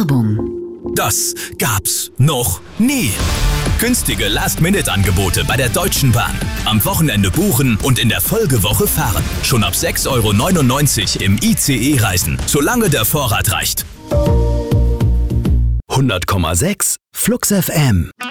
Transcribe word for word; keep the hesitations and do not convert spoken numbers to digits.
Werbung. Das gab's noch nie. Günstige Last-Minute-Angebote bei der Deutschen Bahn. Am Wochenende buchen und in der Folgewoche fahren. Schon ab sechs Euro neunundneunzig im I C E-Reisen, solange der Vorrat reicht. hundert Komma sechs Flux F M